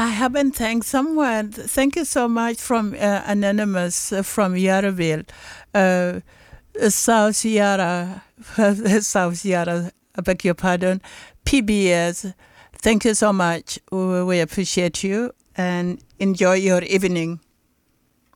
I haven't thanked someone. Thank you so much from Anonymous from Yarraville, uh, South Yara, South Yara, I beg your pardon, PBS. Thank you so much. We appreciate you and enjoy your evening.